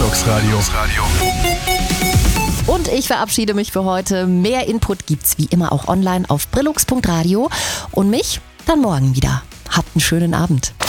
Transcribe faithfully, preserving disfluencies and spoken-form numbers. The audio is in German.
Brillux Radio. Und ich verabschiede mich für heute. Mehr Input gibt's wie immer auch online auf brillux punkt radio und mich dann morgen wieder. Habt einen schönen Abend.